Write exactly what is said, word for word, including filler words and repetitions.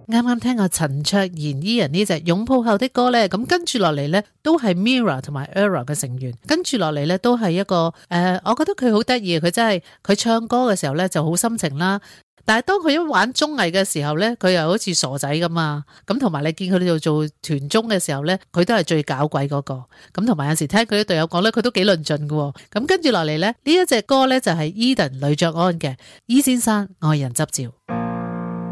啱啱聽過陳卓賢 Ian 呢隻擁抱後的歌呢，咁跟住落嚟呢都係 Mirror 同埋 Error 嘅成員，跟住落嚟呢都係一個誒、呃，我覺得佢好得意，佢真係佢唱歌嘅時候呢就好深情啦，但係當佢一玩綜藝嘅時候呢，佢又好似傻仔咁啊，咁同埋你見佢哋做團綜嘅時候呢，佢都係最搞鬼嗰個，咁同埋有時聽佢啲隊友講呢，佢都幾論盡嘅，咁跟住落嚟呢，呢一隻歌呢就係 Eden 呂爵安嘅 E 先生愛人執照。